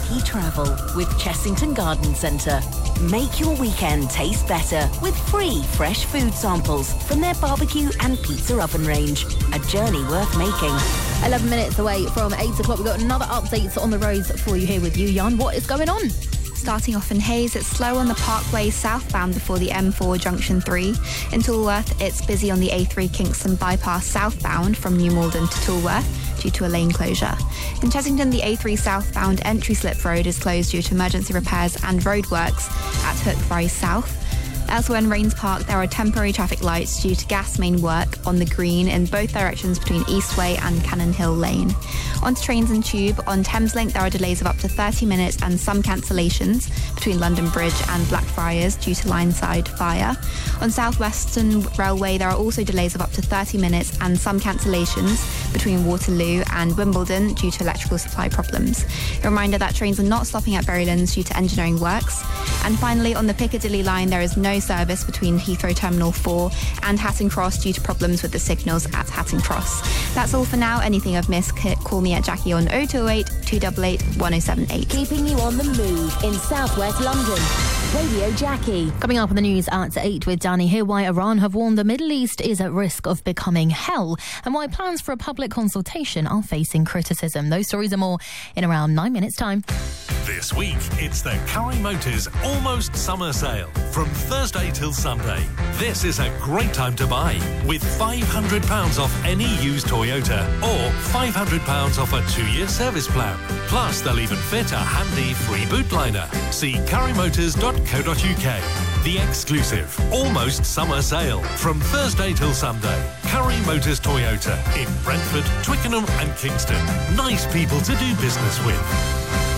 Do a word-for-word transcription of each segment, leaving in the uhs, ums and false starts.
Jackie Travel with Chessington Garden Centre. Make your weekend taste better with free fresh food samples from their barbecue and pizza oven range. A journey worth making. eleven minutes away from eight o'clock. We've got another update on the roads for you here with you, Jan. What is going on? Starting off in Hayes, it's slow on the Parkway southbound before the M four Junction three. In Toolworth, it's busy on the A three Kingston bypass southbound from New Malden to Toolworth due to a lane closure. In Chessington, the A three southbound entry slip road is closed due to emergency repairs and roadworks at Hook Rise South. Elsewhere in Rains Park, there are temporary traffic lights due to gas main work on the green in both directions between Eastway and Cannon Hill Lane. On to trains and tube, on Thameslink there are delays of up to thirty minutes and some cancellations between London Bridge and Blackfriars due to line-side fire. On South Western Railway there are also delays of up to thirty minutes and some cancellations between Waterloo and Wimbledon due to electrical supply problems. A reminder that trains are not stopping at Berrylands due to engineering works. And finally, on the Piccadilly line there is no service between Heathrow Terminal four and Hatton Cross due to problems with the signals at Hatton Cross. That's all for now. Anything I've missed, call me at Jackie on oh two oh eight, two eight eight, one oh seven eight. Keeping you on the move in southwest London. Radio Jackie. Coming up on the news at eight with Danny, hear why Iran have warned the Middle East is at risk of becoming hell and why plans for a public consultation are facing criticism. Those stories and more in around nine minutes' time. This week, it's the Curry Motors Almost Summer Sale from Thursday till Sunday. This is a great time to buy with five hundred pounds off any used Toyota or five hundred pounds off a two-year service plan. Plus, they'll even fit a handy free boot liner. See curry motors dot co dot uk. The exclusive Almost Summer Sale from Thursday till Sunday. Curry Motors Toyota in Brentford, Twickenham and Kingston. Nice people to do business with.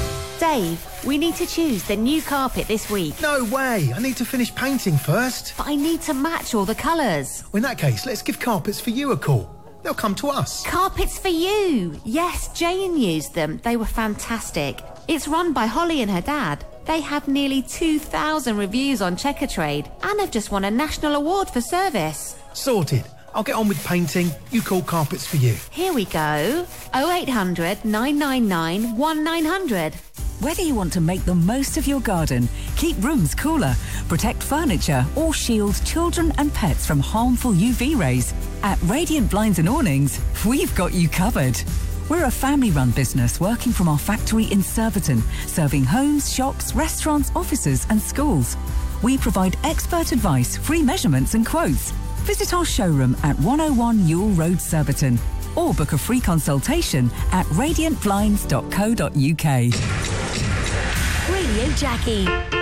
Dave, we need to choose the new carpet this week. No way! I need to finish painting first. But I need to match all the colours. Well, in that case, let's give Carpets for You a call. They'll come to us. Carpets for You! Yes, Jane used them. They were fantastic. It's run by Holly and her dad. They have nearly two thousand reviews on Checkatrade and have just won a national award for service. Sorted. I'll get on with painting. You call Carpets for You. Here we go. oh eight hundred, nine nine nine, one nine hundred. Whether you want to make the most of your garden, keep rooms cooler, protect furniture or shield children and pets from harmful U V rays, at Radiant Blinds and Awnings, we've got you covered. We're a family-run business working from our factory in Surbiton, serving homes, shops, restaurants, offices and schools. We provide expert advice, free measurements and quotes. Visit our showroom at one oh one Ewell Road, Surbiton, or book a free consultation at radiant blinds dot co dot uk. Radio Jackie.